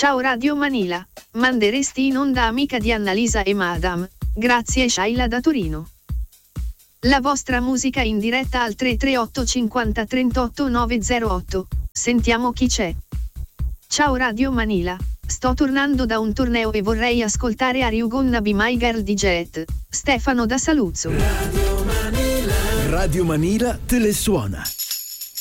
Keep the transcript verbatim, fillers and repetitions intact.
Ciao Radio Manila, manderesti in onda Amica di Annalisa e Madam, grazie Shaila da Torino. La vostra musica in diretta al tre tre otto cinquanta trentotto novecentotto, sentiamo chi c'è. Ciao Radio Manila, sto tornando da un torneo e vorrei ascoltare Are You Gonna Be My Girl di Jet, Stefano da Saluzzo. Radio Manila, Radio Manila te le suona.